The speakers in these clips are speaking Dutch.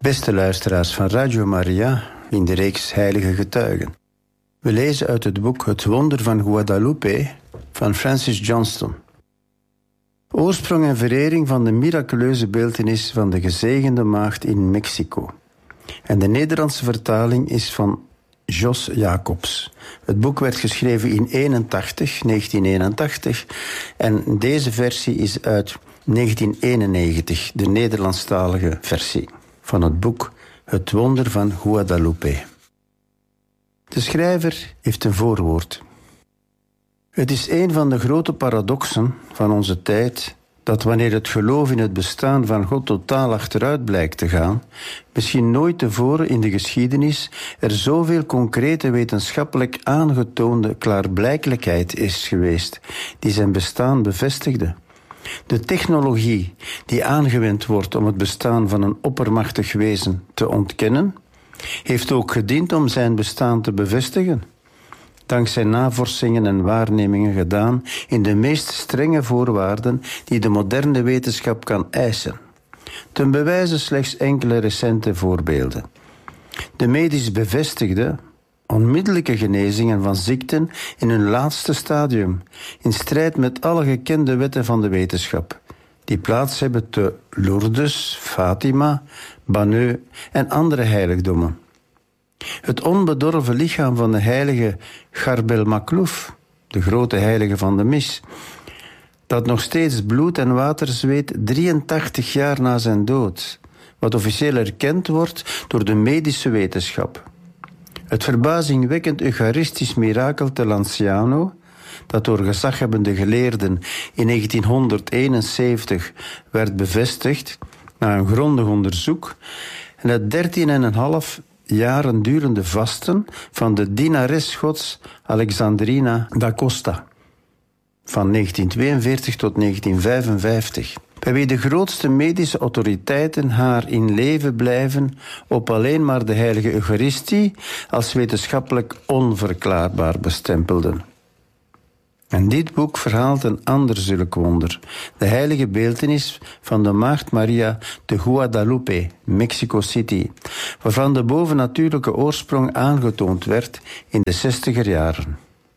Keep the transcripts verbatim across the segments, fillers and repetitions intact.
Beste luisteraars van Radio Maria in de reeks Heilige Getuigen. We lezen uit het boek Het Wonder van Guadalupe van Francis Johnston. Oorsprong en verering van de miraculeuze beeltenis van de gezegende maagd in Mexico. En de Nederlandse vertaling is van Jos Jacobs. Het boek werd geschreven in eenentachtig, negentien eenentachtig en deze versie is uit negentien eenennegentig, de Nederlandstalige versie van het boek Het Wonder van Guadalupe. De schrijver heeft een voorwoord. Het is een van de grote paradoxen van onze tijd dat wanneer het geloof in het bestaan van God totaal achteruit blijkt te gaan, misschien nooit tevoren in de geschiedenis er zoveel concrete wetenschappelijk aangetoonde klaarblijkelijkheid is geweest die zijn bestaan bevestigde. De technologie die aangewend wordt om het bestaan van een oppermachtig wezen te ontkennen, heeft ook gediend om zijn bestaan te bevestigen. Dankzij navorsingen en waarnemingen gedaan in de meest strenge voorwaarden die de moderne wetenschap kan eisen. Ten bewijze slechts enkele recente voorbeelden. De medisch bevestigde onmiddellijke genezingen van ziekten in hun laatste stadium, in strijd met alle gekende wetten van de wetenschap, die plaats hebben te Lourdes, Fatima, Banneux en andere heiligdommen. Het onbedorven lichaam van de heilige Charbel Maclouf, de grote heilige van de mis, dat nog steeds bloed en water zweet drieëntachtig jaar na zijn dood, wat officieel erkend wordt door de medische wetenschap. Het verbazingwekkend eucharistisch mirakel te Lanciano, dat door gezaghebbende geleerden in negentienhonderdeenenzeventig werd bevestigd na een grondig onderzoek, en het dertien en een half jaren durende vasten van de dienares-gods Alexandrina da Costa van negentien tweeënveertig tot negentien vijfenvijftig, bij wie de grootste medische autoriteiten haar in leven blijven op alleen maar de heilige Eucharistie als wetenschappelijk onverklaarbaar bestempelden. En dit boek verhaalt een ander zulk wonder, de heilige beeltenis van de Maagd Maria de Guadalupe, Mexico City, waarvan de bovennatuurlijke oorsprong aangetoond werd in de zestiger jaren.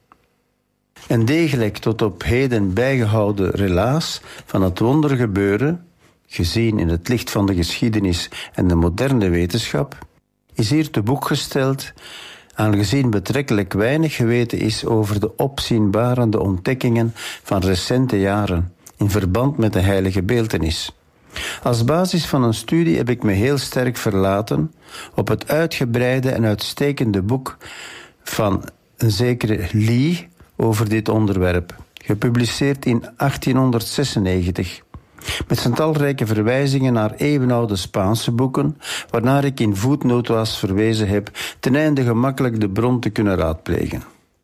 Een degelijk tot op heden bijgehouden relaas van het wondergebeuren, gezien in het licht van de geschiedenis en de moderne wetenschap, is hier te boek gesteld, aangezien betrekkelijk weinig geweten is over de opzienbarende ontdekkingen van recente jaren in verband met de heilige beeltenis. Als basis van een studie heb ik me heel sterk verlaten op het uitgebreide en uitstekende boek van een zekere Lee over dit onderwerp, gepubliceerd in achttienhonderdzesennegentig, met zijn talrijke verwijzingen naar eeuwenoude Spaanse boeken, waarnaar ik in voetnota's verwezen heb, ten einde gemakkelijk de bron te kunnen raadplegen.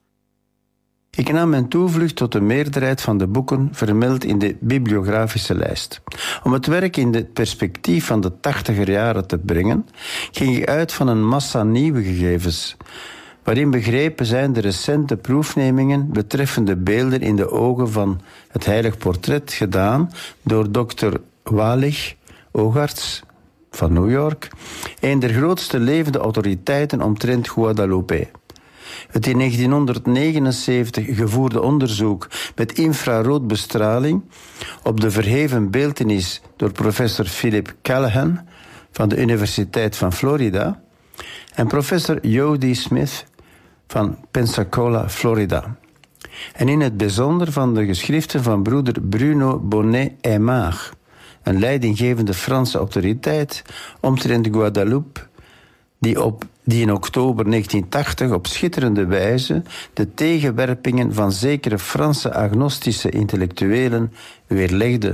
Ik nam mijn toevlucht tot de meerderheid van de boeken vermeld in de bibliografische lijst. Om het werk in het perspectief van de tachtiger jaren te brengen, ging ik uit van een massa nieuwe gegevens, waarin begrepen zijn de recente proefnemingen betreffende beelden in de ogen van het heilig portret gedaan door dokter Walich, oogarts van New York, een der grootste levende autoriteiten omtrent Guadalupe. Het in negentienhonderdnegenenzeventig gevoerde onderzoek met infraroodbestraling op de verheven beeltenis door professor Philip Callahan van de Universiteit van Florida en professor Jody Smith van Pensacola, Florida. En in het bijzonder van de geschriften van broeder Bruno Bonnet-Aimard, een leidinggevende Franse autoriteit omtrent Guadeloupe, die, op, die in oktober negentien tachtig op schitterende wijze de tegenwerpingen van zekere Franse agnostische intellectuelen weerlegde.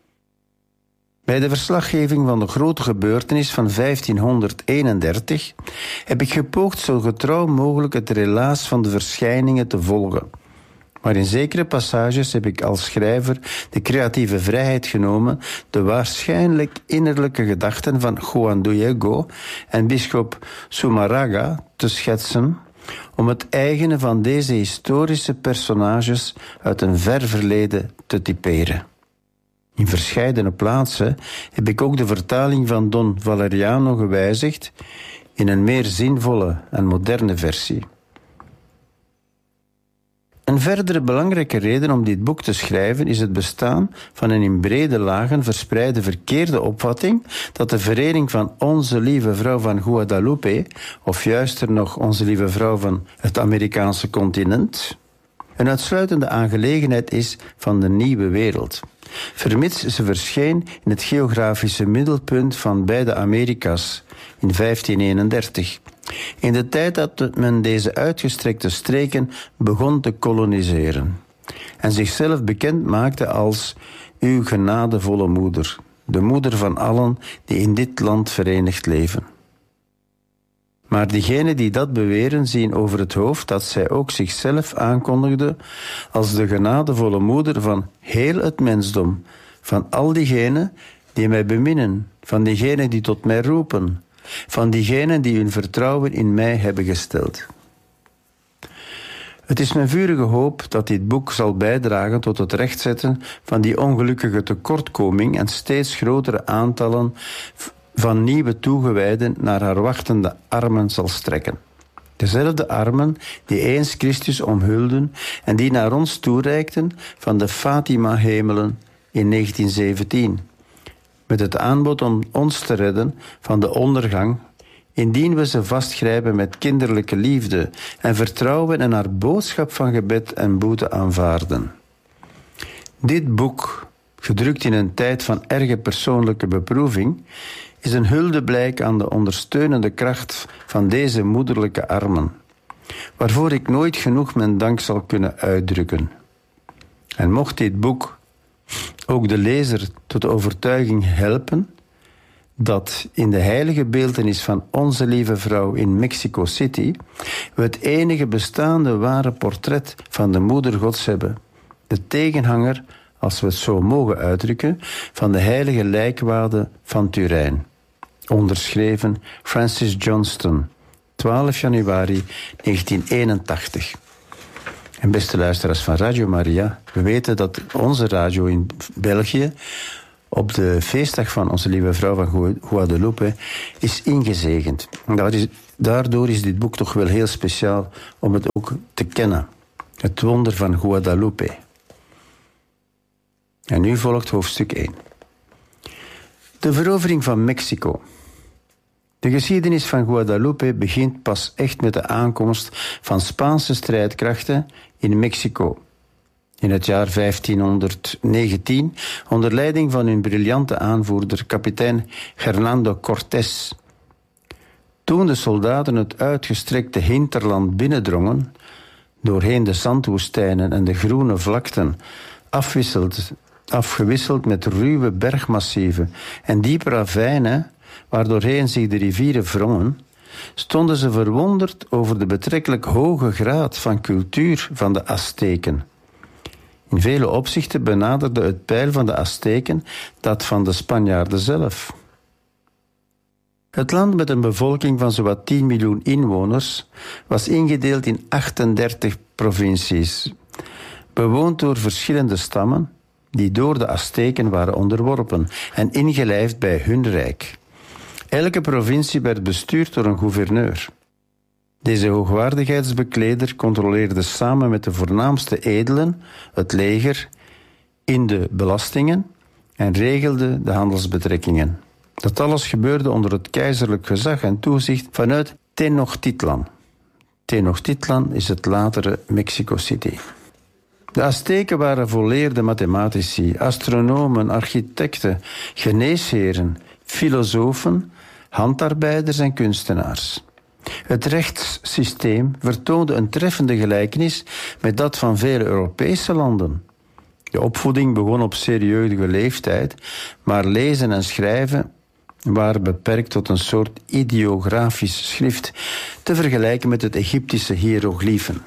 Bij de verslaggeving van de grote gebeurtenis van vijftienhonderdeenendertig heb ik gepoogd zo getrouw mogelijk het relaas van de verschijningen te volgen. Maar in zekere passages heb ik als schrijver de creatieve vrijheid genomen de waarschijnlijk innerlijke gedachten van Juan Diego en bisschop Zumarraga te schetsen, om het eigene van deze historische personages uit een ver verleden te typeren. In verscheidene plaatsen heb ik ook de vertaling van Don Valeriano gewijzigd in een meer zinvolle en moderne versie. Een verdere belangrijke reden om dit boek te schrijven is het bestaan van een in brede lagen verspreide verkeerde opvatting dat de verening van Onze Lieve Vrouw van Guadalupe, of juister nog Onze Lieve Vrouw van het Amerikaanse continent, een uitsluitende aangelegenheid is van de nieuwe wereld, vermits ze verscheen in het geografische middelpunt van beide Amerika's in vijftien eenendertig. In de tijd dat men deze uitgestrekte streken begon te koloniseren en zichzelf bekend maakte als uw genadevolle moeder, de moeder van allen die in dit land verenigd leven. Maar diegenen die dat beweren zien over het hoofd dat zij ook zichzelf aankondigde als de genadevolle moeder van heel het mensdom, van al diegenen die mij beminnen, van diegenen die tot mij roepen, van diegenen die hun vertrouwen in mij hebben gesteld. Het is mijn vurige hoop dat dit boek zal bijdragen tot het rechtzetten van die ongelukkige tekortkoming en steeds grotere aantallen van nieuwe toegewijden naar haar wachtende armen zal strekken. Dezelfde armen die eens Christus omhulden en die naar ons toereikten van de Fatima-hemelen in negentien zeventien. Met het aanbod om ons te redden van de ondergang, indien we ze vastgrijpen met kinderlijke liefde en vertrouwen en haar boodschap van gebed en boete aanvaarden. Dit boek, gedrukt in een tijd van erge persoonlijke beproeving, is een huldeblijk aan de ondersteunende kracht van deze moederlijke armen, waarvoor ik nooit genoeg mijn dank zal kunnen uitdrukken. En mocht dit boek ook de lezer tot de overtuiging helpen dat in de heilige beeltenis van Onze Lieve Vrouw in Mexico City we het enige bestaande ware portret van de Moeder Gods hebben, de tegenhanger, als we het zo mogen uitdrukken, van de heilige lijkwade van Turijn. Onderschreven Francis Johnston, twaalf januari negentien eenentachtig. En beste luisteraars van Radio Maria, we weten dat onze radio in België op de feestdag van Onze Lieve Vrouw van Guadalupe is ingezegend. Daardoor is dit boek toch wel heel speciaal om het ook te kennen. Het wonder van Guadalupe. En nu volgt hoofdstuk één. De verovering van Mexico. De geschiedenis van Guadalupe begint pas echt met de aankomst van Spaanse strijdkrachten in Mexico in het jaar vijftienhonderdnegentien onder leiding van hun briljante aanvoerder kapitein Hernando Cortés. Toen de soldaten het uitgestrekte hinterland binnendrongen, doorheen de zandwoestijnen en de groene vlakten, afwisseld, afgewisseld met ruwe bergmassieven en diepe ravijnen, waardoorheen zich de rivieren wrongen, stonden ze verwonderd over de betrekkelijk hoge graad van cultuur van de Azteken. In vele opzichten benaderde het peil van de Azteken dat van de Spanjaarden zelf. Het land met een bevolking van zowat tien miljoen inwoners was ingedeeld in achtendertig provincies, bewoond door verschillende stammen die door de Azteken waren onderworpen en ingelijfd bij hun rijk. Elke provincie werd bestuurd door een gouverneur. Deze hoogwaardigheidsbekleder controleerde samen met de voornaamste edelen, het leger, in de belastingen en regelde de handelsbetrekkingen. Dat alles gebeurde onder het keizerlijk gezag en toezicht vanuit Tenochtitlan. Tenochtitlan is het latere Mexico City. De Azteken waren volleerde mathematici, astronomen, architecten, geneesheren, filosofen, handarbeiders en kunstenaars. Het rechtssysteem vertoonde een treffende gelijkenis met dat van vele Europese landen. De opvoeding begon op serieuze leeftijd, maar lezen en schrijven waren beperkt tot een soort ideografisch schrift, te vergelijken met het Egyptische hiërogliefen.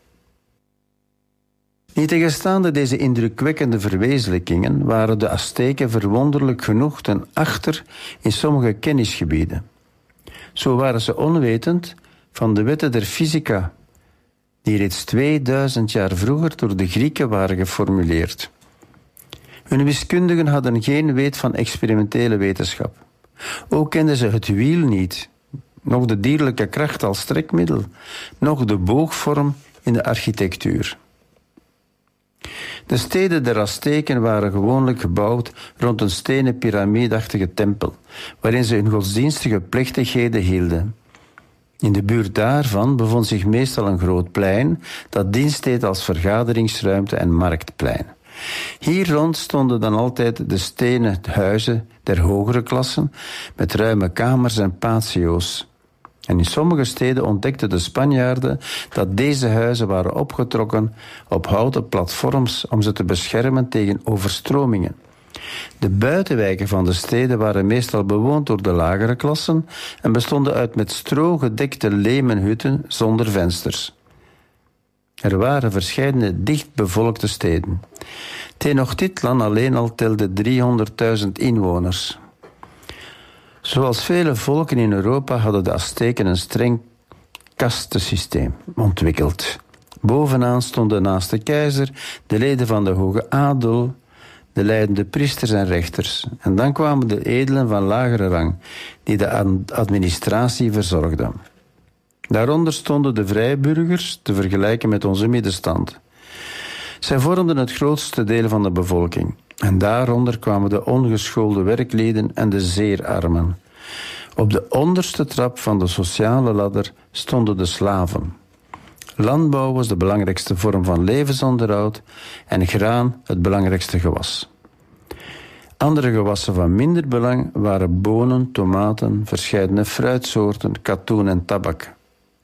Niettegenstaande deze indrukwekkende verwezenlijkingen waren de Azteken verwonderlijk genoeg ten achter in sommige kennisgebieden. Zo waren ze onwetend van de wetten der fysica, die reeds tweeduizend jaar vroeger door de Grieken waren geformuleerd. Hun wiskundigen hadden geen weet van experimentele wetenschap. Ook kenden ze het wiel niet, nog de dierlijke kracht als trekmiddel, nog de boogvorm in de architectuur. De steden der Azteken waren gewoonlijk gebouwd rond een stenen piramidachtige tempel, waarin ze hun godsdienstige plechtigheden hielden. In de buurt daarvan bevond zich meestal een groot plein dat dienst deed als vergaderingsruimte en marktplein. Hier rond stonden dan altijd de stenen huizen der hogere klassen met ruime kamers en patio's. En in sommige steden ontdekten de Spanjaarden dat deze huizen waren opgetrokken op houten platforms om ze te beschermen tegen overstromingen. De buitenwijken van de steden waren meestal bewoond door de lagere klassen en bestonden uit met stro gedekte lemen hutten zonder vensters. Er waren verscheidene dichtbevolkte steden. Tenochtitlan alleen al telde driehonderdduizend inwoners. Zoals vele volken in Europa hadden de Azteken een streng kastensysteem ontwikkeld. Bovenaan stonden naast de keizer de leden van de hoge adel, de leidende priesters en rechters. En dan kwamen de edelen van lagere rang, die de administratie verzorgden. Daaronder stonden de vrijburgers, te vergelijken met onze middenstand. Zij vormden het grootste deel van de bevolking. En daaronder kwamen de ongeschoolde werklieden en de zeer armen. Op de onderste trap van de sociale ladder stonden de slaven. Landbouw was de belangrijkste vorm van levensonderhoud en graan het belangrijkste gewas. Andere gewassen van minder belang waren bonen, tomaten, verscheidene fruitsoorten, katoen en tabak.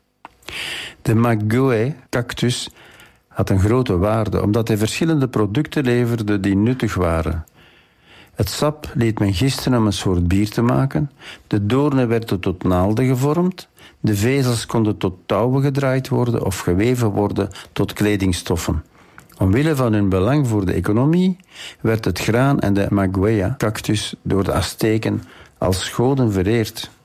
De maguey-cactus had een grote waarde, omdat hij verschillende producten leverde die nuttig waren. Het sap liet men gisten om een soort bier te maken, de doornen werden tot naalden gevormd, de vezels konden tot touwen gedraaid worden of geweven worden tot kledingstoffen. Omwille van hun belang voor de economie werd het graan en de maguey-cactus door de Azteken als goden vereerd.